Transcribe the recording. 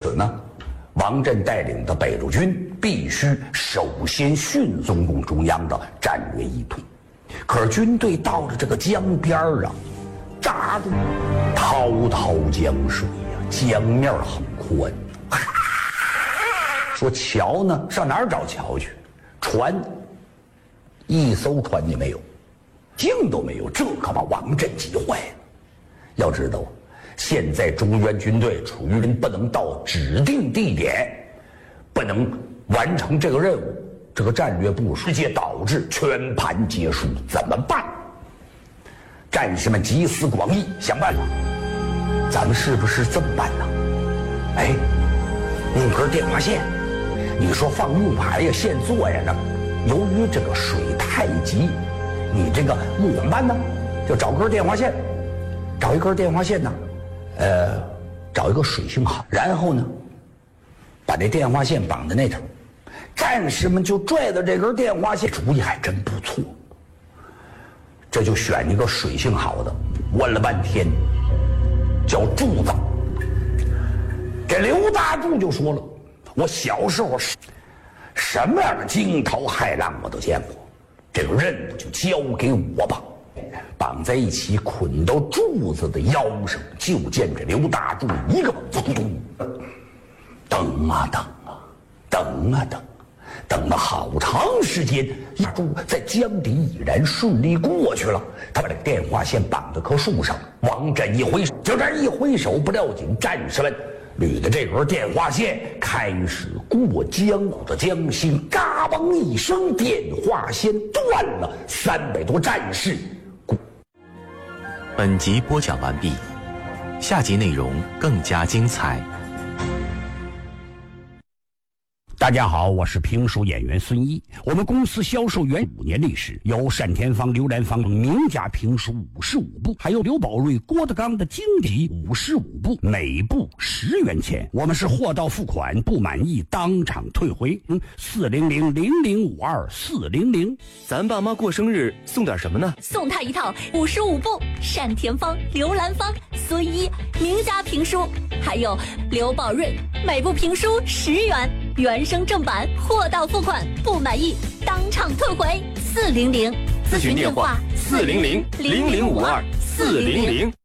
此呢，王震带领的北路军必须首先迅速中共中央的战略意图。可是军队到了这个江边啊，扎住，滔滔江水呀，江面很宽。说桥呢，上哪儿找桥去？船，一艘船也没有，鲸都没有，这可把王震急坏了。要知道，现在中原军队处于不能到指定地点，不能完成这个任务，这个战略部署直接导致全盘皆输，怎么办？战士们集思广益，想办法。咱们是不是这么办呢？哎，弄根电话线，你说放木牌呀、现做呀，那由于这个水太急，你这个木怎么办呢？就找根电话线，找一根电话线呢，找一个水性好，然后呢，把这电话线绑在那头，战士们就拽着这根电话线，主意还真不错。这就选一个水性好的，问了半天，叫柱子。这刘大柱就说了：“我小时候什么样的惊涛骇浪我都见过，这个任务就交给我吧。”绑在一起，捆到柱子的腰上，就见这刘大柱一个咚咚，等啊等啊，等啊等。等了好长时间，大柱在江底已然顺利过去了。他把这个电话线绑在棵树上，王震一挥手，就这一挥手，不料紧，战士们捋的这根电话线开始过江。的江心嘎嘣一声，电话线断了，300多战士。 本集播讲完毕，下集内容更加精彩。 大家好，我是评书演员孙一。我们公司销售员5年历史，有单田芳、刘兰芳名家评书55部，还有刘宝瑞、郭德纲的经典55部，每部10元钱。我们是货到付款，不满意当场退回。400-0052-400。 咱爸妈过生日送点什么呢？ 送他一套55部单田芳、刘兰芳、孙一名家评书，还有刘宝瑞，每部评书10元。原声正版，货到付款，不满意当场退回。400，咨询电话400-0052-400。